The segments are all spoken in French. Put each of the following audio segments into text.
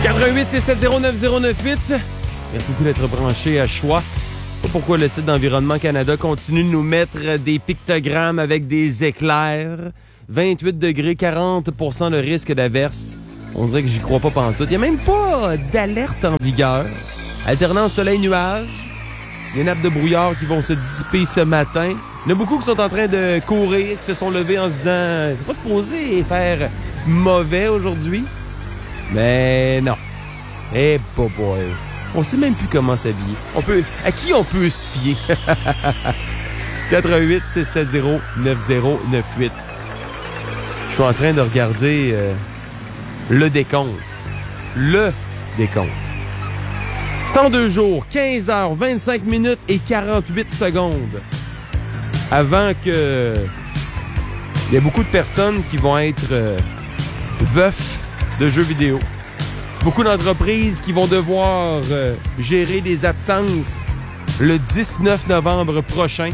88-670-9098. Merci beaucoup d'être branché à Choix. Pas pourquoi le site d'Environnement Canada continue de nous mettre des pictogrammes avec des éclairs. 28 degrés, 40% de risque d'averse. On dirait que j'y crois pas pantoute. Il n'y a même pas d'alerte en vigueur. Alternance soleil-nuage. Des nappes de brouillard qui vont se dissiper ce matin. Il y en a beaucoup qui sont en train de courir, qui se sont levés en se disant « C'est pas supposé faire mauvais aujourd'hui. » Mais non. Eh, boy. On sait même plus comment s'habiller. À qui on peut se fier? 88-670-9098. Je suis en train de regarder le décompte. Le décompte. 102 jours, 15 heures, 25 minutes et 48 secondes. Avant que... Il y a beaucoup de personnes qui vont être veufs de jeux vidéo. Beaucoup d'entreprises qui vont devoir gérer des absences le 19 novembre prochain.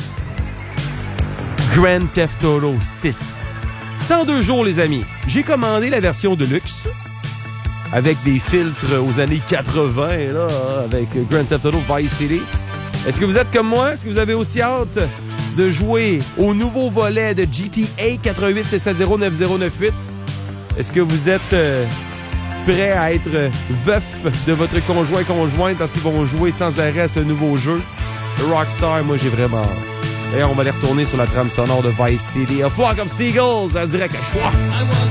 Grand Theft Auto 6. 102 jours, les amis. J'ai commandé la version de luxe avec des filtres aux années 80, là, avec Grand Theft Auto Vice City. Est-ce que vous êtes comme moi? Est-ce que vous avez aussi hâte de jouer au nouveau volet de GTA 88-670-9098? Est-ce que vous êtes prêt à être veuf de votre conjointe parce qu'ils vont jouer sans arrêt à ce nouveau jeu? Rockstar, moi, j'ai vraiment hâte. D'ailleurs, on va aller retourner sur la trame sonore de Vice City. A Flock of Seagulls, en direct à Choix.